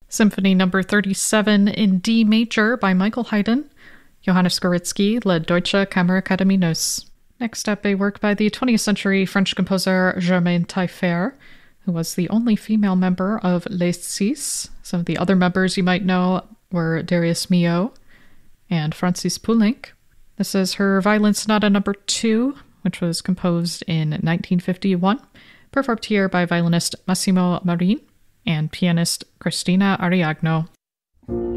Symphony Number 37 in D major by Michael Haydn. Johannes Gorizki, Le Deutsche Kammerakademie Neuss. Next up, a work by the 20th century French composer Germaine Taillefer, who was the only female member of Les Six. Some of the other members you might know were Darius Milhaud and Francis Poulenc. This is her Violin Sonata Number 2, which was composed in 1951, performed here by violinist Massimo Marin and pianist Cristina Ariagno.